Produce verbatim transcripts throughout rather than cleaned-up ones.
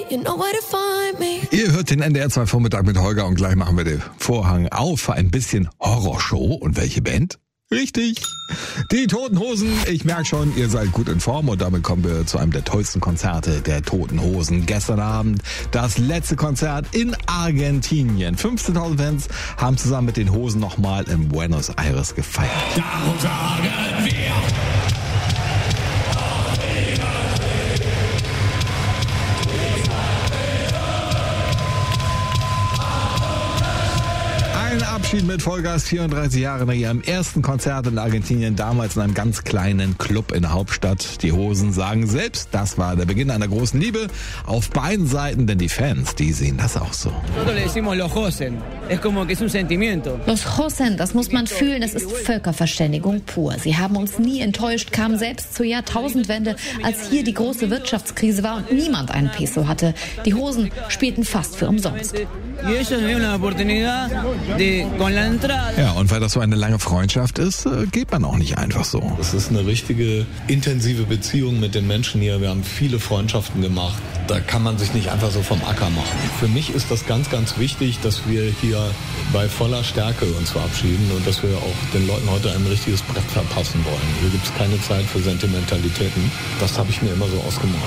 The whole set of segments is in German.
you know where to find me. Ihr hört den N D R zwei Vormittag mit Holger und gleich machen wir den Vorhang auf für ein bisschen Horrorshow. Und welche Band? Richtig, die Toten Hosen. Ich merke schon, ihr seid gut in Form und damit kommen wir zu einem der tollsten Konzerte der Toten Hosen. Gestern Abend das letzte Konzert in Argentinien. fünfzehntausend Fans haben zusammen mit den Hosen nochmal in Buenos Aires gefeiert. Darum sagen wir. Abschied mit Vollgas, vierunddreißig Jahre nach ihrem ersten Konzert in Argentinien, damals in einem ganz kleinen Club in der Hauptstadt. Die Hosen sagen selbst, das war der Beginn einer großen Liebe auf beiden Seiten, denn die Fans, die sehen das auch so. Los Hosen, das muss man fühlen, das ist Völkerverständigung pur. Sie haben uns nie enttäuscht, kamen selbst zur Jahrtausendwende, als hier die große Wirtschaftskrise war und niemand einen Peso hatte. Die Hosen spielten fast für umsonst. Ja, und weil das so eine lange Freundschaft ist, geht man auch nicht einfach so. Es ist eine richtige, intensive Beziehung mit den Menschen hier. Wir haben viele Freundschaften gemacht. Da kann man sich nicht einfach so vom Acker machen. Für mich ist das ganz, ganz wichtig, dass wir hier bei voller Stärke uns verabschieden und dass wir auch den Leuten heute ein richtiges Brett verpassen wollen. Hier gibt es keine Zeit für Sentimentalitäten. Das habe ich mir immer so ausgemalt.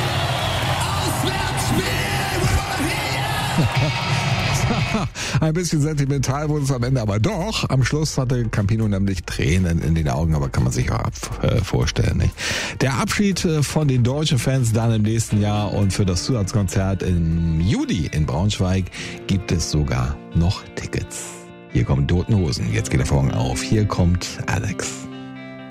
Ein bisschen sentimental wurde es am Ende, aber doch. Am Schluss hatte Campino nämlich Tränen in den Augen, aber kann man sich auch ab, äh, vorstellen, nicht? Der Abschied äh, von den deutschen Fans dann im nächsten Jahr und für das Zusatzkonzert im Juli in Braunschweig gibt es sogar noch Tickets. Hier kommen Toten Hosen. Jetzt geht der Vorhang auf. Hier kommt Alex.